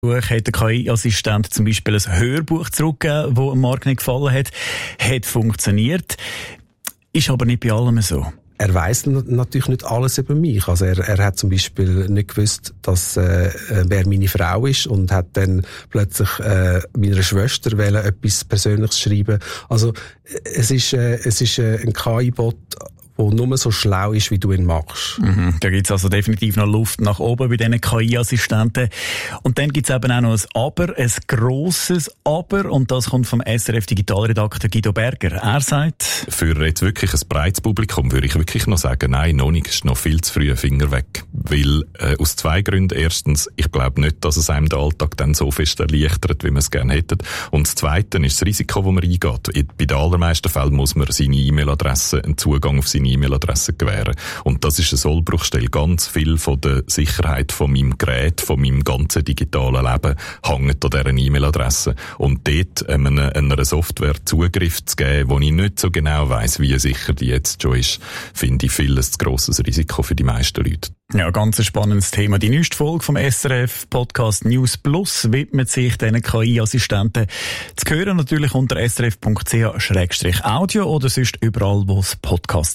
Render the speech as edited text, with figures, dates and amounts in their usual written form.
hat der KI-Assistent zum Beispiel ein Hörbuch zurückgegeben, das Marc nicht gefallen hat. Hat funktioniert. Ist aber nicht bei allem so. Er weiss natürlich nicht alles über mich. Also er hat zum Beispiel nicht gewusst, dass wer meine Frau ist und hat dann plötzlich meiner Schwester etwas Persönliches schreiben. Also es ist ein KI-Bot, der nur so schlau ist, wie du ihn magst. Da gibt's also definitiv noch Luft nach oben bei diesen KI-Assistenten. Und dann gibt's eben auch noch ein Aber, ein grosses Aber. Und das kommt vom SRF-Digitalredakteur Guido Berger. Er sagt: Für jetzt wirklich ein breites Publikum würde ich wirklich noch sagen, nein, noch nicht, ist noch viel zu früh, Finger weg. Weil, aus zwei Gründen. Erstens, ich glaube nicht, dass es einem den Alltag dann so fest erleichtert, wie man es gerne hätte. Und das Zweite ist das Risiko, das man eingeht. Bei den allermeisten Fällen muss man seine E-Mail-Adresse, einen Zugang auf seine E-Mail-Adresse gewähren. Und das ist eine Sollbruchstelle. Ganz viel von der Sicherheit von meinem Gerät, von meinem ganzen digitalen Leben hängt an dieser E-Mail-Adresse. Und dort einer Software Zugriff zu geben, wo ich nicht so genau weiss, wie sicher die jetzt schon ist, finde ich viel ein zu grosses Risiko für die meisten Leute. Ja, ganz ein spannendes Thema. Die neueste Folge vom SRF-Podcast News Plus widmet sich diesen KI-Assistenten. Zu hören natürlich unter srf.ch/audio oder sonst überall, wo es Podcasts